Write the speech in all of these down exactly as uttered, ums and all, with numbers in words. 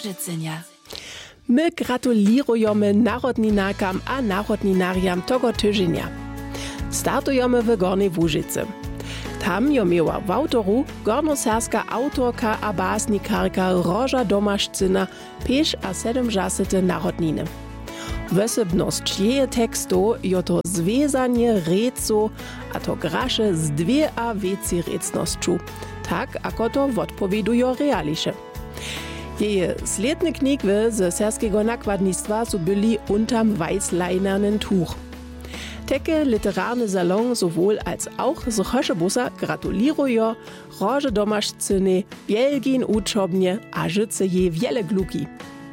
Łużycynia. My gratulirujemy narodninakam a narodninariam tego tygodnia. Startujemy w Gornej Łużycy. Tam jo miała w autoru gornoserska autorka a básnikarka Róža Domaščina pięć a siedemdziesiąte narodniny. Wysebność jej tekstu jo to związanie recu, a to grasze z dwie a więcej recnościu, tak ako to odpowiadują realisze. Jej sledne knigwy z serskiego nakładnictwa su byli unterm weißleinernen Tuch. Teke literarny salon sowohl als auch z Chöschebusa gratulirują Róže Domaščiny wielgin uczobnie a życe jej wiele gluki.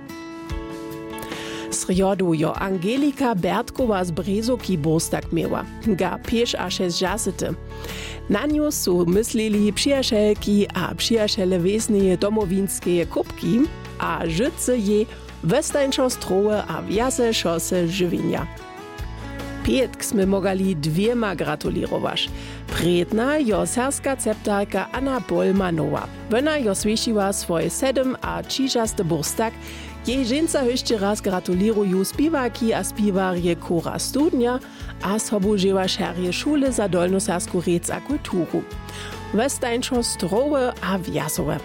Srjodu jo Angelika Bertkowa z Brezoki borstak miała, ga pięć a šestdesiąte. Na nią su myslili przyjacielki a przyjaciele wiesneje domowinskie kubki, a życe jej westańczo strołe a wjaselšo se żywienia. Pietk sme mogali dwiema gratulirować. Predna jo serska ceptarka Anna Bolmanowa. Wona jo svišiła swoje sedem a čižaste burstak. Jej ženca ještě raz gratuliruju spivaki a spivarje Kora Studnia a sobuživa šerje šule za dolnosersku rec a kulturu. Westańczo strowe a wjasowe.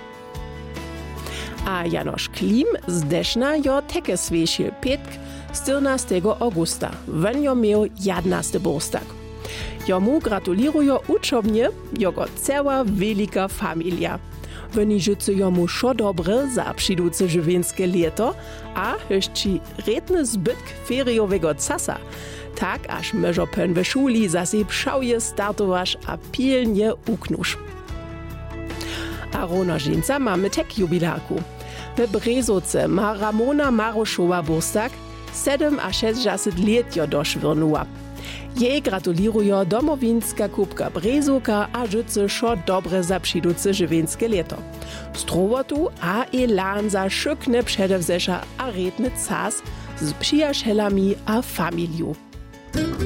A Janoš Klim z Dešna jo teke svišil pietk czternastego augusta. Wen jo miał jedenasty burstak. Jomu gratulują uczobnie jego cała wielka familia. Woni życzy jomu szo dobre za przyjduce żywienskie lieto, a jeszcze redny zbytk feriowego casa. Tak aż meżo pen we szuli zase pszałje startowasz a pilnie uknusz. A rona żeńca mamy tek jubilarku. We Brezoce ma Ramona Maroszowa burstak, sedem a šestdesiąt let jo došvirnuła. Jej gratulirujo domowinska kubka Brezoka a życy šo dobre za přiduce żywienskie leto. Strowotu a elan za šykne předevzeša a redny cas z przyjacielami a familiu.